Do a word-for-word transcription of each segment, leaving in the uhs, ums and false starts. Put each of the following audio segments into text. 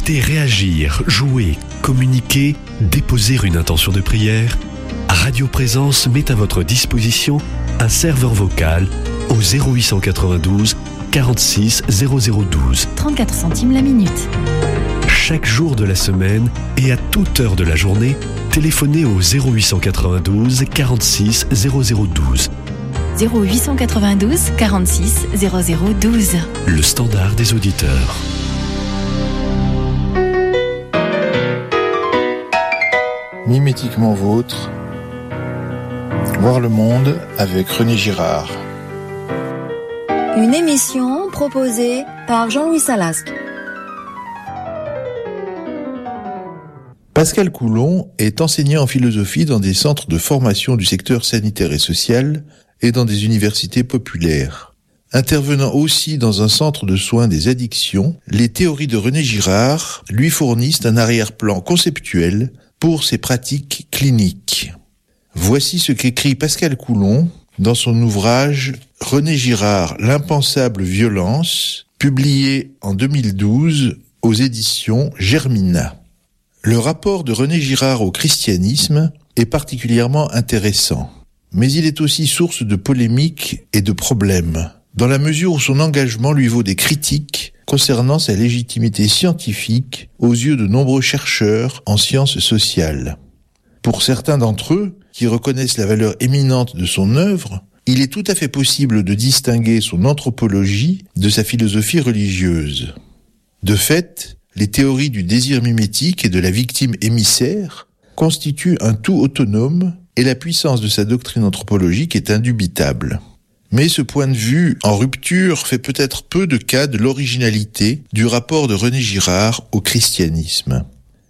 souhaitez réagir, jouer, communiquer, déposer une intention de prière, Radio Présence met à votre disposition un serveur vocal au zéro huit cent quatre-vingt-douze quarante-six zéro zéro douze. trente-quatre centimes la minute. Chaque jour de la semaine et à toute heure de la journée, téléphonez au zéro huit cent quatre-vingt-douze quarante-six zéro zéro douze. zéro huit cent quatre-vingt-douze quarante-six zéro zéro douze. Le standard des auditeurs. Mimétiquement vôtre, voir le monde avec René Girard. Une émission proposée par Jean-Louis Salasque. Pascal Coulon est enseignant en philosophie dans des centres de formation du secteur sanitaire et social et dans des universités populaires. Intervenant aussi dans un centre de soins des addictions, les théories de René Girard lui fournissent un arrière-plan conceptuel pour ses pratiques cliniques. Voici ce qu'écrit Pascal Coulon dans son ouvrage « René Girard, l'impensable violence », publié en deux mille douze aux éditions Germina. Le rapport de René Girard au christianisme est particulièrement intéressant, mais il est aussi source de polémiques et de problèmes, dans la mesure où son engagement lui vaut des critiques concernant sa légitimité scientifique aux yeux de nombreux chercheurs en sciences sociales. Pour certains d'entre eux, qui reconnaissent la valeur éminente de son œuvre, il est tout à fait possible de distinguer son anthropologie de sa philosophie religieuse. De fait, les théories du désir mimétique et de la victime émissaire constituent un tout autonome et la puissance de sa doctrine anthropologique est indubitable. Mais ce point de vue en rupture fait peut-être peu de cas de l'originalité du rapport de René Girard au christianisme.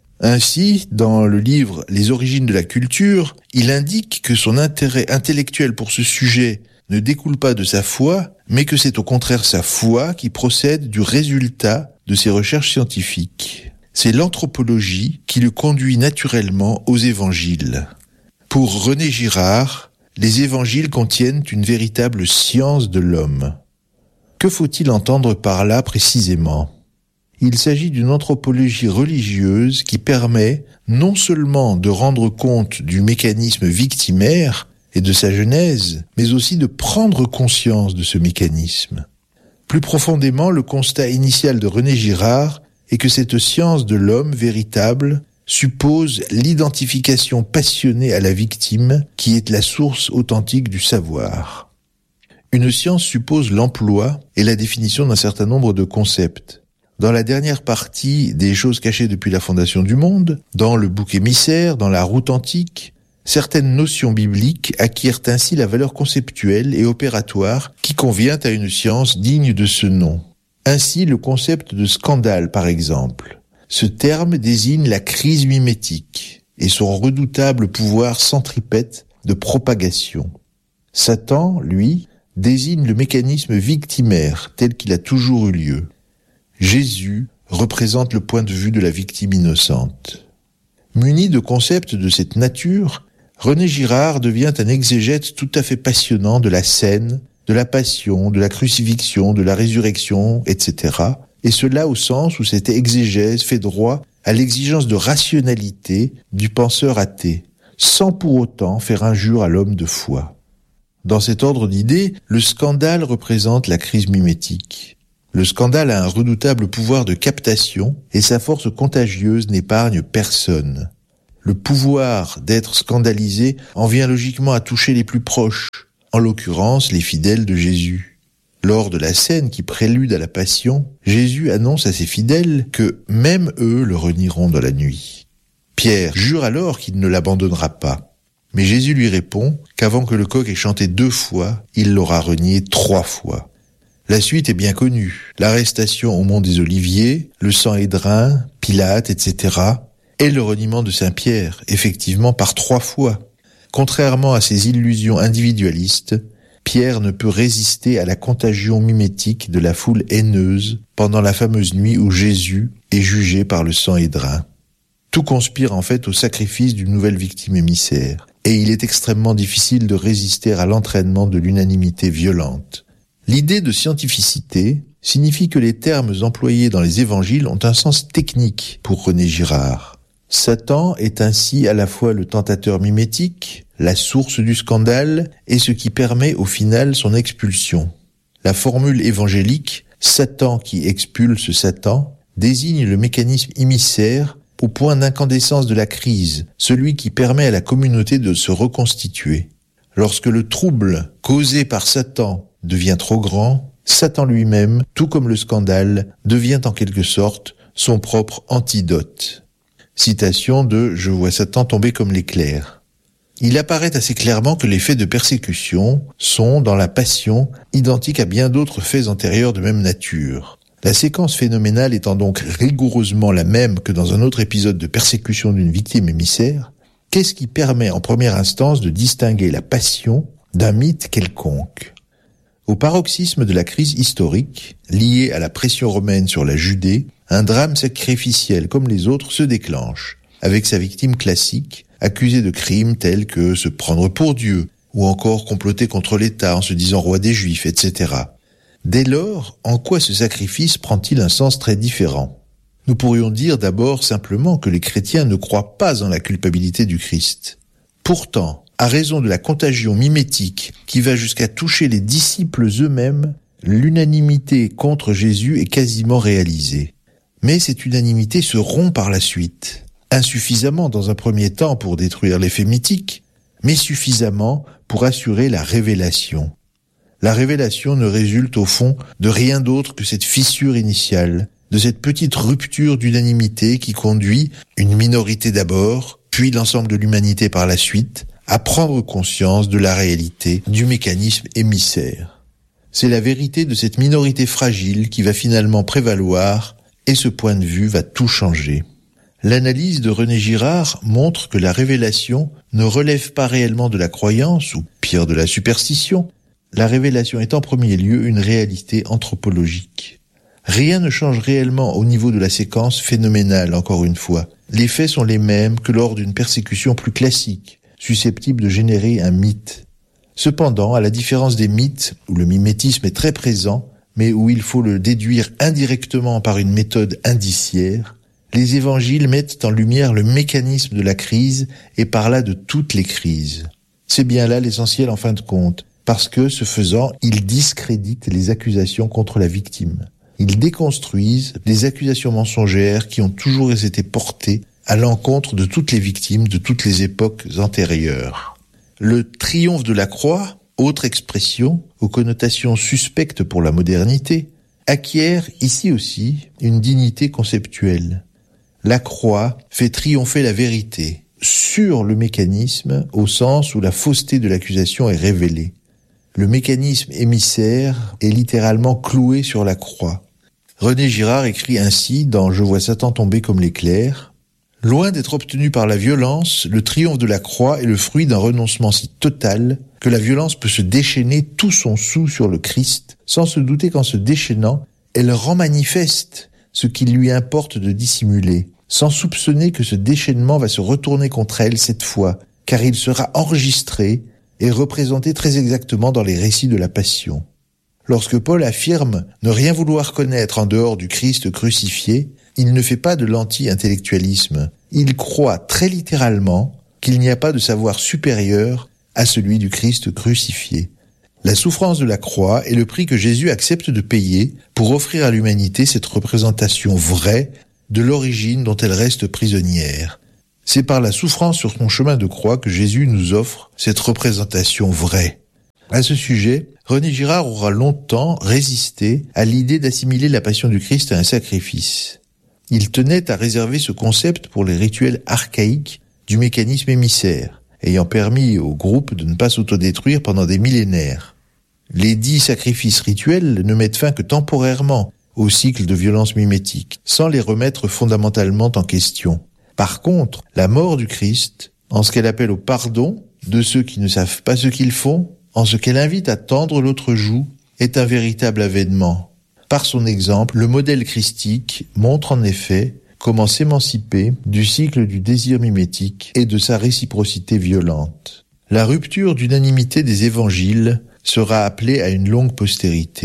Ainsi, dans le livre « Les origines de la culture », il indique que son intérêt intellectuel pour ce sujet ne découle pas de sa foi, mais que c'est au contraire sa foi qui procède du résultat de ses recherches scientifiques. C'est l'anthropologie qui le conduit naturellement aux évangiles. Pour René Girard, les évangiles contiennent une véritable science de l'homme. Que faut-il entendre par là précisément ? Il s'agit d'une anthropologie religieuse qui permet non seulement de rendre compte du mécanisme victimaire et de sa genèse, mais aussi de prendre conscience de ce mécanisme. Plus profondément, le constat initial de René Girard est que cette science de l'homme véritable suppose l'identification passionnée à la victime qui est la source authentique du savoir. Une science suppose l'emploi et la définition d'un certain nombre de concepts. Dans la dernière partie des choses cachées depuis la fondation du monde, dans le bouc émissaire, dans la route antique, certaines notions bibliques acquièrent ainsi la valeur conceptuelle et opératoire qui convient à une science digne de ce nom. Ainsi, le concept de scandale, par exemple. Ce terme désigne la crise mimétique et son redoutable pouvoir centripète de propagation. Satan, lui, désigne le mécanisme victimaire tel qu'il a toujours eu lieu. Jésus représente le point de vue de la victime innocente. Muni de concepts de cette nature, René Girard devient un exégète tout à fait passionnant de la scène, de la passion, de la crucifixion, de la résurrection, et cetera, et cela au sens où cette exégèse fait droit à l'exigence de rationalité du penseur athée, sans pour autant faire injure à l'homme de foi. Dans cet ordre d'idées, le scandale représente la crise mimétique. Le scandale a un redoutable pouvoir de captation et sa force contagieuse n'épargne personne. Le pouvoir d'être scandalisé en vient logiquement à toucher les plus proches, en l'occurrence les fidèles de Jésus. Lors de la scène qui prélude à la Passion, Jésus annonce à ses fidèles que même eux le renieront dans la nuit. Pierre jure alors qu'il ne l'abandonnera pas. Mais Jésus lui répond qu'avant que le coq ait chanté deux fois, il l'aura renié trois fois. La suite est bien connue. L'arrestation au mont des Oliviers, le sang Édrin, Pilate, et cetera, et le reniement de Saint-Pierre, effectivement par trois fois. Contrairement à ses illusions individualistes, Pierre ne peut résister à la contagion mimétique de la foule haineuse pendant la fameuse nuit où Jésus est jugé par le sang Édrin. Tout conspire en fait au sacrifice d'une nouvelle victime émissaire, et il est extrêmement difficile de résister à l'entraînement de l'unanimité violente. L'idée de scientificité signifie que les termes employés dans les évangiles ont un sens technique pour René Girard. Satan est ainsi à la fois le tentateur mimétique, la source du scandale et ce qui permet au final son expulsion. La formule évangélique « Satan qui expulse Satan » désigne le mécanisme émissaire au point d'incandescence de la crise, celui qui permet à la communauté de se reconstituer. Lorsque le trouble causé par Satan devient trop grand, Satan lui-même, tout comme le scandale, devient en quelque sorte son propre antidote. Citation de « Je vois Satan tomber comme l'éclair ». Il apparaît assez clairement que les faits de persécution sont, dans la passion, identiques à bien d'autres faits antérieurs de même nature. La séquence phénoménale étant donc rigoureusement la même que dans un autre épisode de persécution d'une victime émissaire, qu'est-ce qui permet en première instance de distinguer la passion d'un mythe quelconque ? Au paroxysme de la crise historique, liée à la pression romaine sur la Judée, un drame sacrificiel comme les autres se déclenche, avec sa victime classique, accusée de crimes tels que se prendre pour Dieu, ou encore comploter contre l'État en se disant roi des Juifs, et cetera. Dès lors, en quoi ce sacrifice prend-il un sens très différent ? Nous pourrions dire d'abord simplement que les chrétiens ne croient pas en la culpabilité du Christ. Pourtant, à raison de la contagion mimétique qui va jusqu'à toucher les disciples eux-mêmes, l'unanimité contre Jésus est quasiment réalisée. Mais cette unanimité se rompt par la suite. Insuffisamment dans un premier temps pour détruire l'effet mythique, mais suffisamment pour assurer la révélation. La révélation ne résulte au fond de rien d'autre que cette fissure initiale, de cette petite rupture d'unanimité qui conduit une minorité d'abord, puis l'ensemble de l'humanité par la suite, à prendre conscience de la réalité du mécanisme émissaire. C'est la vérité de cette minorité fragile qui va finalement prévaloir, et ce point de vue va tout changer. L'analyse de René Girard montre que la révélation ne relève pas réellement de la croyance, ou pire de la superstition. La révélation est en premier lieu une réalité anthropologique. Rien ne change réellement au niveau de la séquence phénoménale, encore une fois. Les faits sont les mêmes que lors d'une persécution plus classique, susceptible de générer un mythe. Cependant, à la différence des mythes, où le mimétisme est très présent, mais où il faut le déduire indirectement par une méthode indiciaire, les évangiles mettent en lumière le mécanisme de la crise et par là de toutes les crises. C'est bien là l'essentiel en fin de compte, parce que, ce faisant, ils discréditent les accusations contre la victime. Ils déconstruisent les accusations mensongères qui ont toujours été portées à l'encontre de toutes les victimes de toutes les époques antérieures. Le triomphe de la croix, autre expression aux connotations suspectes pour la modernité, acquiert ici aussi une dignité conceptuelle. La croix fait triompher la vérité sur le mécanisme au sens où la fausseté de l'accusation est révélée. Le mécanisme émissaire est littéralement cloué sur la croix. René Girard écrit ainsi dans « Je vois Satan tomber comme l'éclair ». Loin d'être obtenu par la violence, le triomphe de la croix est le fruit d'un renoncement si total que la violence peut se déchaîner tout son soûl sur le Christ, sans se douter qu'en se déchaînant, elle rend manifeste ce qu'il lui importe de dissimuler, sans soupçonner que ce déchaînement va se retourner contre elle cette fois, car il sera enregistré et représenté très exactement dans les récits de la Passion. Lorsque Paul affirme ne rien vouloir connaître en dehors du Christ crucifié, il ne fait pas de l'anti-intellectualisme. Il croit très littéralement qu'il n'y a pas de savoir supérieur à celui du Christ crucifié. La souffrance de la croix est le prix que Jésus accepte de payer pour offrir à l'humanité cette représentation vraie de l'origine dont elle reste prisonnière. C'est par la souffrance sur son chemin de croix que Jésus nous offre cette représentation vraie. À ce sujet, René Girard aura longtemps résisté à l'idée d'assimiler la passion du Christ à un sacrifice. Il tenait à réserver ce concept pour les rituels archaïques du mécanisme émissaire, ayant permis au groupe de ne pas s'autodétruire pendant des millénaires. Les dits sacrifices rituels ne mettent fin que temporairement au cycle de violence mimétique, sans les remettre fondamentalement en question. Par contre, la mort du Christ, en ce qu'elle appelle au pardon de ceux qui ne savent pas ce qu'ils font, en ce qu'elle invite à tendre l'autre joue, est un véritable avènement. Par son exemple, le modèle christique montre en effet comment s'émanciper du cycle du désir mimétique et de sa réciprocité violente. La rupture d'unanimité des évangiles sera appelée à une longue postérité.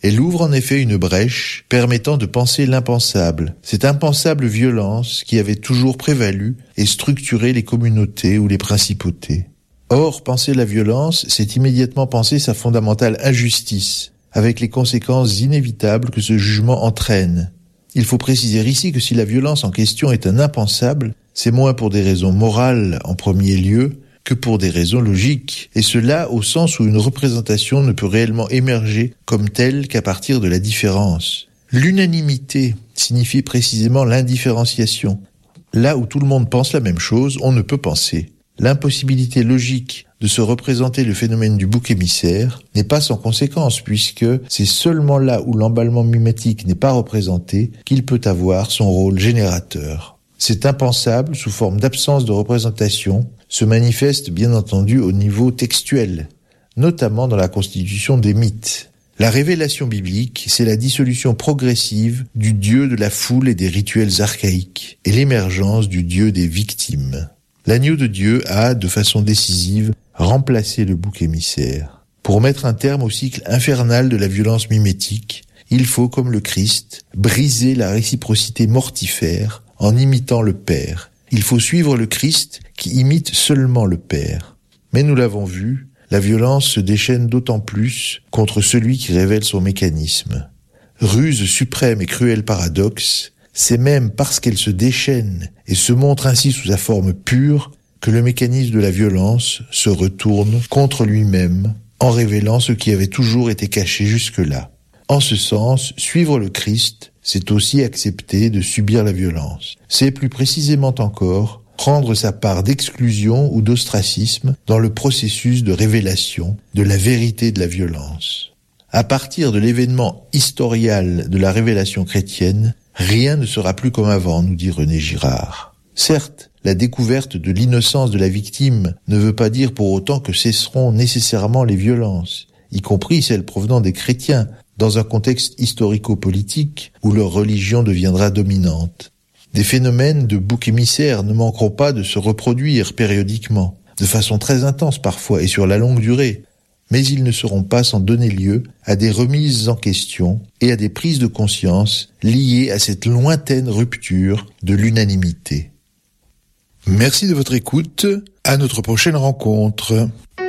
Elle ouvre en effet une brèche permettant de penser l'impensable, cette impensable violence qui avait toujours prévalu et structuré les communautés ou les principautés. Or, penser la violence, c'est immédiatement penser sa fondamentale injustice, avec les conséquences inévitables que ce jugement entraîne. Il faut préciser ici que si la violence en question est un impensable, c'est moins pour des raisons morales en premier lieu que pour des raisons logiques, et cela au sens où une représentation ne peut réellement émerger comme telle qu'à partir de la différence. L'unanimité signifie précisément l'indifférenciation. Là où tout le monde pense la même chose, on ne peut penser. L'impossibilité logique de se représenter le phénomène du bouc émissaire n'est pas sans conséquence, puisque c'est seulement là où l'emballement mimétique n'est pas représenté qu'il peut avoir son rôle générateur. Cet impensable, sous forme d'absence de représentation, se manifeste bien entendu au niveau textuel, notamment dans la constitution des mythes. La révélation biblique, c'est la dissolution progressive du Dieu de la foule et des rituels archaïques, et l'émergence du Dieu des victimes. L'agneau de Dieu a, de façon décisive, remplacé le bouc émissaire. Pour mettre un terme au cycle infernal de la violence mimétique, il faut, comme le Christ, briser la réciprocité mortifère en imitant le Père. Il faut suivre le Christ qui imite seulement le Père. Mais nous l'avons vu, la violence se déchaîne d'autant plus contre celui qui révèle son mécanisme. Ruse suprême et cruel paradoxe, c'est même parce qu'elle se déchaîne et se montre ainsi sous sa forme pure que le mécanisme de la violence se retourne contre lui-même en révélant ce qui avait toujours été caché jusque-là. En ce sens, suivre le Christ, c'est aussi accepter de subir la violence. C'est plus précisément encore prendre sa part d'exclusion ou d'ostracisme dans le processus de révélation de la vérité de la violence. À partir de l'événement historial de la révélation chrétienne, rien ne sera plus comme avant, nous dit René Girard. Certes, la découverte de l'innocence de la victime ne veut pas dire pour autant que cesseront nécessairement les violences, y compris celles provenant des chrétiens, dans un contexte historico-politique où leur religion deviendra dominante. Des phénomènes de boucs émissaires ne manqueront pas de se reproduire périodiquement, de façon très intense parfois et sur la longue durée, mais ils ne seront pas sans donner lieu à des remises en question et à des prises de conscience liées à cette lointaine rupture de l'unanimité. Merci de votre écoute, à notre prochaine rencontre.